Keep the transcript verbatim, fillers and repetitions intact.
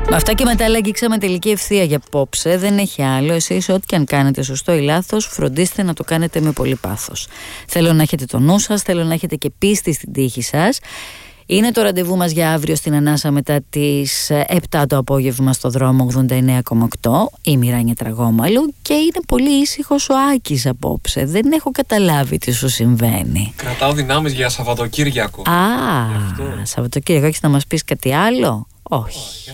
Με αυτά και μετά αγγίξαμε τελική ευθεία για απόψε. Δεν έχει άλλο. Εσείς ό,τι και αν κάνετε σωστό ή λάθος, φροντίστε να το κάνετε με πολύ πάθος. Θέλω να έχετε το νου σας, θέλω να έχετε και πίστη στην τύχη σας. Είναι το ραντεβού μας για αύριο στην Ανάσα μετά τις επτά το απόγευμα στο δρόμο ογδόντα εννέα κόμμα οκτώ, η Μιράνια Τραγόμαλου, και είναι πολύ ήσυχος ο Άκης απόψε. Δεν έχω καταλάβει τι σου συμβαίνει. Κρατάω δυνάμεις για Σαββατοκύριακο. Α, Σαββατοκύριακο, έχεις να μας πεις κάτι άλλο? Όχι.